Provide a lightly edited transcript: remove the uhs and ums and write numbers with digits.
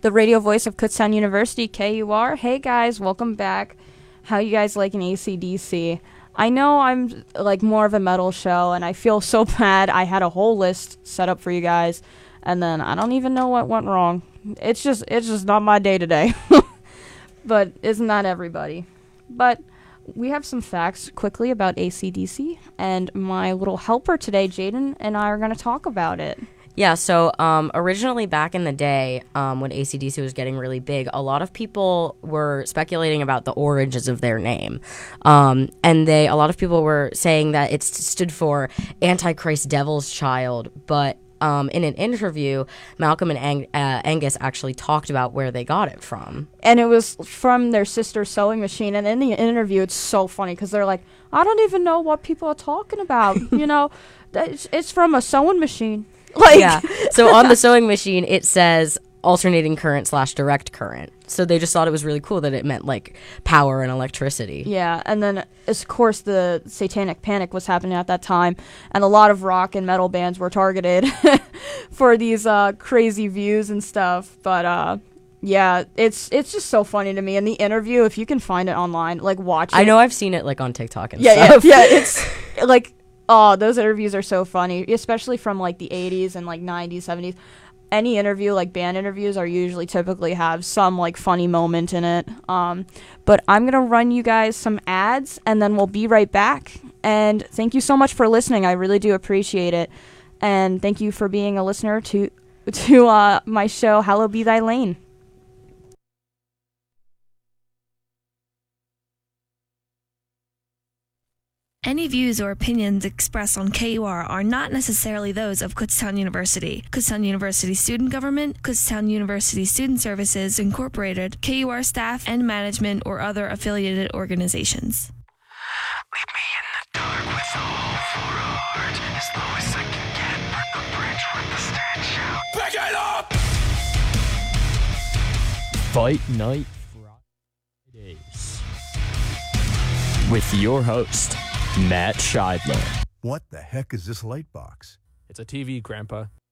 the radio voice of Kutztown University, KUR. Hey guys, welcome back. How you guys liking AC/DC? I know I'm like more of a metal show, and I feel so bad. I had a whole list set up for you guys, and then I don't even know what went wrong. It's just not my day today. But isn't that everybody? But we have some facts quickly about AC/DC, and my little helper today, Jaden, and I are going to talk about it. Yeah, so originally back in the day, when AC/DC was getting really big, a lot of people were speculating about the origins of their name. And a lot of people were saying that it stood for Antichrist Devil's Child, but in an interview, Malcolm and Angus actually talked about where they got it from. And it was from their sister's sewing machine. And in the interview, it's so funny because they're like, I don't even know what people are talking about. It's from a sewing machine. Yeah. So on the sewing machine, it says alternating current / direct current. So they just thought it was really cool that it meant like power and electricity. Yeah. And then, of course, the Satanic Panic was happening at that time. And a lot of rock and metal bands were targeted for these crazy views and stuff. But yeah, it's just so funny to me. In the interview, if you can find it online, like watch it. I know I've seen it like on TikTok and stuff. Yeah. It's like, oh, those interviews are so funny, especially from like the 80s and like 90s, 70s. Any interview, like band interviews, are usually typically have some like funny moment in it. But I'm going to run you guys some ads and then we'll be right back. And thank you so much for listening. I really do appreciate it. And thank you for being a listener to my show, Hallowed Be Thy Lane. Any views or opinions expressed on KUR are not necessarily those of Kutztown University, Kutztown University Student Government, Kutztown University Student Services Incorporated, KUR staff and management, or other affiliated organizations. Leave me in the dark with a hole for a heart. As low as I can get, burn the bridge with the stench out. Pick it up! Fight Night Fridays with your host, Matt Scheidler. What the heck is this light box? It's a TV, Grandpa.